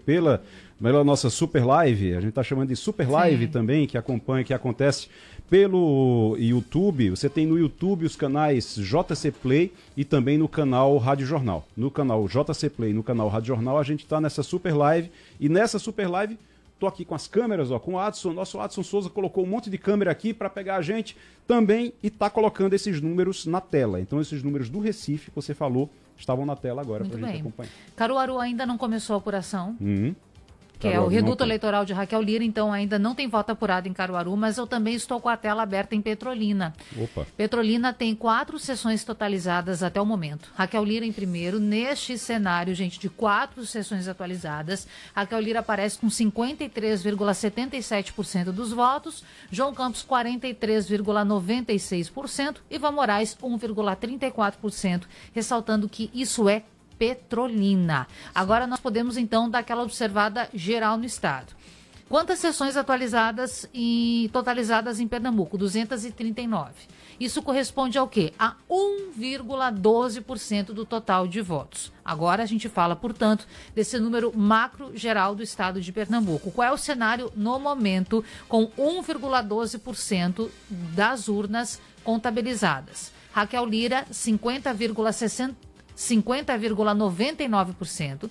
pela nossa Super Live, a gente está chamando de Super Live também, que acompanha, que acontece pelo YouTube. Você tem no YouTube os canais JC Play e também no canal Rádio Jornal. No canal JC Play e no canal Rádio Jornal a gente está nessa Super Live, e nessa Super Live tô aqui com as câmeras, ó, com o Adson. Nosso Adson Souza colocou um monte de câmera aqui para pegar a gente também e tá colocando esses números na tela. Então esses números do Recife que você falou estavam na tela agora para a gente acompanhar. Caruaru ainda não começou a apuração. Que é o reduto eleitoral de Raquel Lira, então ainda não tem voto apurado em Caruaru, mas eu também estou com a tela aberta em Petrolina. Petrolina tem 4 sessões totalizadas até o momento. Raquel Lira em primeiro, neste cenário, gente, de 4 sessões atualizadas. Raquel Lira aparece com 53,77% dos votos, João Campos 43,96%, Ivan Moraes 1,34%, ressaltando que isso é Petrolina. Agora nós podemos então dar aquela observada geral no estado. Quantas sessões atualizadas e totalizadas em Pernambuco? 239. Isso corresponde ao quê? A 1,12% do total de votos. Agora a gente fala, portanto, desse número macro geral do estado de Pernambuco. Qual é o cenário no momento com 1,12% das urnas contabilizadas? Raquel Lira, 50,99%,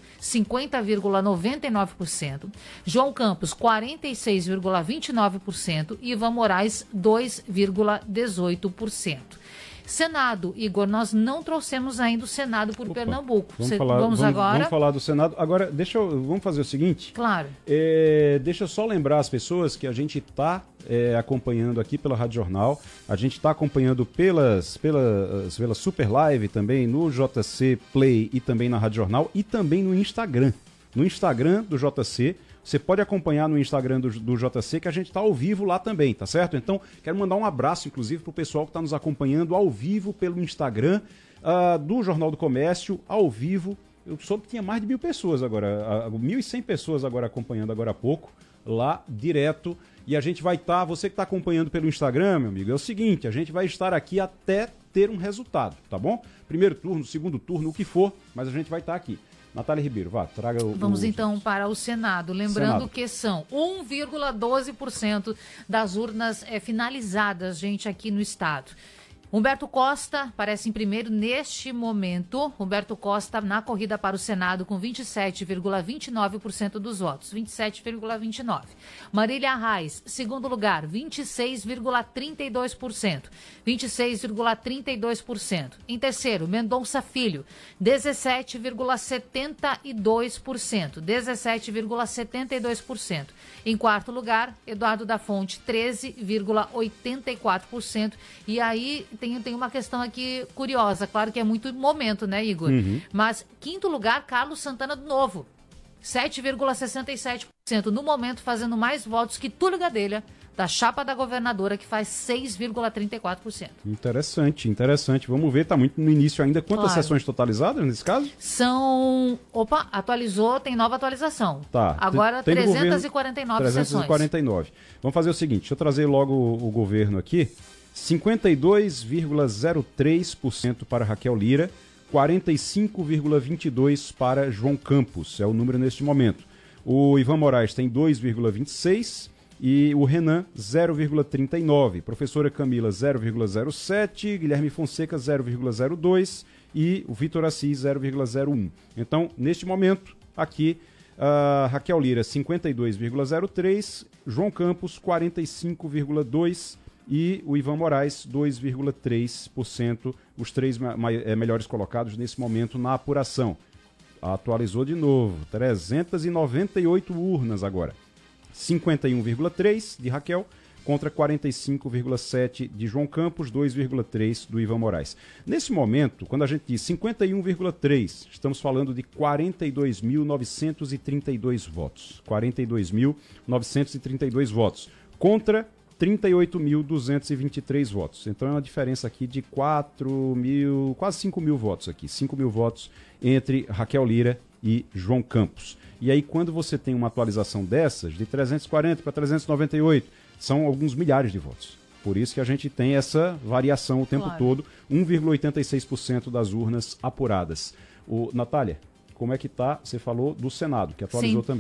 50,99%, João Campos 46,29% e Ivan Moraes 2,18%. Senado, Igor, nós não trouxemos ainda o Senado por Pernambuco. Vamos falar do Senado. Agora, vamos fazer o seguinte. Claro. Deixa eu só lembrar as pessoas que a gente está acompanhando aqui pela Rádio Jornal, a gente está acompanhando pela Super Live também, no JC Play e também na Rádio Jornal e também no Instagram. No Instagram do JC, você pode acompanhar no Instagram do JC, que a gente está ao vivo lá também, tá certo? Então, quero mandar um abraço, inclusive, para o pessoal que está nos acompanhando ao vivo pelo Instagram do Jornal do Comércio, ao vivo. Eu soube que tinha mais de 1.000 pessoas agora, 1.100 pessoas agora acompanhando agora há pouco, lá direto. E a gente vai estar, você que está acompanhando pelo Instagram, meu amigo, é o seguinte, a gente vai estar aqui até ter um resultado, tá bom? Primeiro turno, segundo turno, o que for, mas a gente vai estar aqui. Natália Ribeiro, traga Vamos então para o Senado. Lembrando que são 1,12% das urnas finalizadas, gente, aqui no estado. Humberto Costa aparece em primeiro neste momento. Humberto Costa na corrida para o Senado com 27,29% dos votos. 27,29%. Marília Reis, segundo lugar, 26,32%. 26,32%. Em terceiro, Mendonça Filho, 17,72%. 17,72%. Em quarto lugar, Eduardo da Fonte, 13,84%. E aí tem uma questão aqui curiosa, claro que é muito momento, né, Igor? Mas quinto lugar, Carlos Santana do Novo, 7,67%. No momento, fazendo mais votos que Túlio Gadelha, da chapa da governadora, que faz 6,34%. Interessante. Vamos ver, tá muito no início ainda. Quantas sessões totalizadas nesse caso? Atualizou, tem nova atualização. Tá. Agora, 349 sessões. 349. Vamos fazer o seguinte, deixa eu trazer logo o governo aqui. 52,03% para Raquel Lira, 45,22% para João Campos, é o número neste momento. O Ivan Moraes tem 2,26% e o Renan 0,39%. Professora Camila 0,07%, Guilherme Fonseca 0,02% e o Vitor Assis 0,01%. Então, neste momento, aqui, Raquel Lira 52,03%, João Campos 45,2%, e o Ivan Moraes, 2,3%, os três melhores colocados nesse momento na apuração. Atualizou de novo, 398 urnas agora. 51,3% de Raquel contra 45,7% de João Campos, 2,3% do Ivan Moraes. Nesse momento, quando a gente diz 51,3%, estamos falando de 42.932 votos. 42.932 votos. Contra 38.223 votos. Então é uma diferença aqui de 4.000, quase 5.000 votos aqui. 5.000 votos entre Raquel Lira e João Campos. E aí quando você tem uma atualização dessas, de 340 para 398, são alguns milhares de votos. Por isso que a gente tem essa variação o tempo todo, 1,86% das urnas apuradas. Natália, como é que está? Você falou do Senado, que atualizou também.